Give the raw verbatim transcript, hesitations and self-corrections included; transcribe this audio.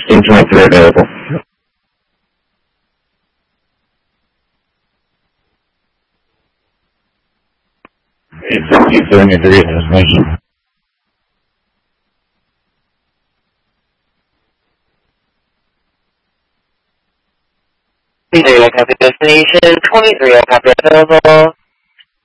Team twenty-three available. It's Team seventy-three information. Zero copy destination, twenty-three copy available.